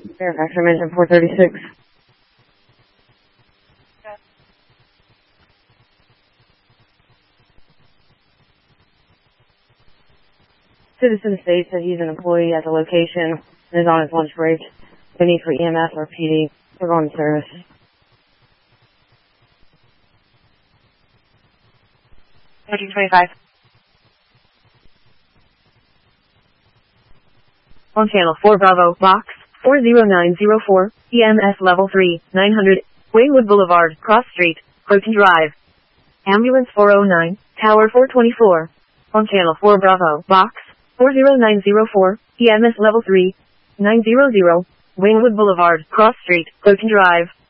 Fairfax, I mentioned 436. Citizen states that he's an employee at the location and is on his lunch break. No need for EMS or PD. We're going to service. Booking 25. On channel 4 Bravo, box 40904, EMS level 3, 900, Waynewood Boulevard, Cross Street, Croton Drive. Ambulance 409, Tower 424. On channel 4 Bravo, box 40904, EMS level 3, 900, Waynewood Boulevard, Cross Street, Croton Drive.